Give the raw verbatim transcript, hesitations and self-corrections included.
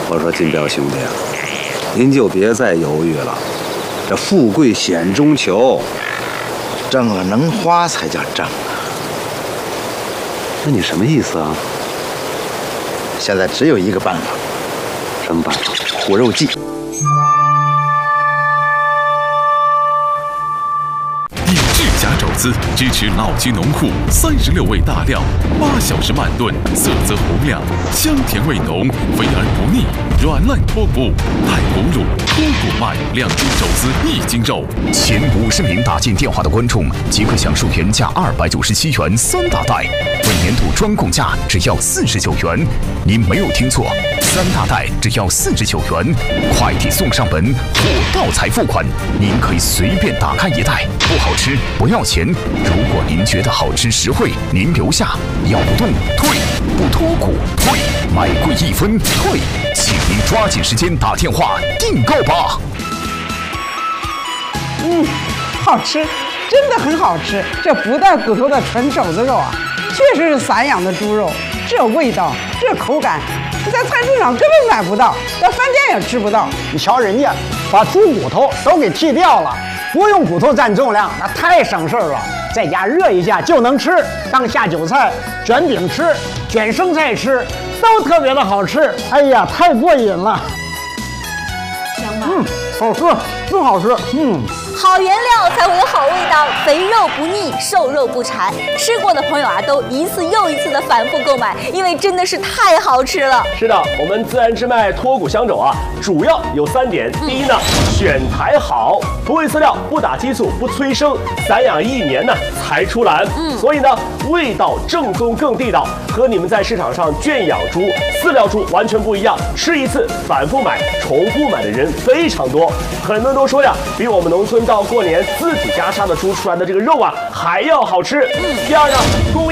我说金彪兄弟啊，您就别再犹豫了，这富贵险中求， 挣了能花才叫挣啊。 那你什么意思啊？ 现在只有一个办法， 什么办法？ 苦肉计。 以智甲肘子支持老居农户三十六味大料，八小时慢炖，色泽红亮，香甜味浓，肥而不腻，软烂脱骨。太骨乳、脱骨麦两斤肘子一斤肉。 前五十名打进电话的观众即可享受原价二百九十七元三大袋，本年度专供价只要四十九元。您没有听错，三大袋只要四十九元，快递送上门，货到才付款。您可以随便打开一袋，不好吃不要钱。如果您觉得好吃实惠，您留下，咬不动退，不脱骨退，买贵一分退，请您抓紧时间打电话订购吧。 嗯，好吃，真的很好吃。这不带骨头的纯肘子肉啊，确实是散养的猪肉，这味道，这口感，你在菜市场根本买不到，在饭店也吃不到。 你瞧人家把猪骨头都给剔掉了，不用骨头占重量，那太省事儿了。在家热一下就能吃，当下酒菜、卷饼吃、卷生菜吃，都特别的好吃。哎呀，太过瘾了！ 香吗？ 嗯，好吃，真好吃。嗯。 好原料才会有好味道，肥肉不腻，瘦肉不柴。吃过的朋友啊，都一次又一次的反复购买，因为真的是太好吃了。 是的，我们自然之脉脱骨香肘啊，主要有三点。第一呢，选材好，不喂饲料，不打激素，不催生，散养一年呢才出栏。嗯，所以呢，味道正宗更地道，和你们在市场上圈养猪、饲料猪完全不一样。吃一次反复买、重复买的人非常多，很多人都说呀，比我们农村到过年自己家杀的猪出来的这个肉啊还要好吃。嗯，第二呢，供